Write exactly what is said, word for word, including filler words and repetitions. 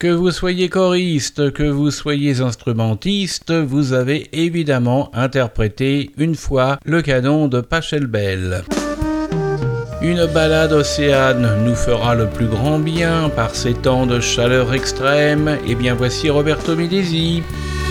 Que vous soyez choriste, que vous soyez instrumentiste, vous avez évidemment interprété une fois le canon de Pachelbel. Une balade océane nous fera le plus grand bien par ces temps de chaleur extrême. Et bien voici Roberto Midesi.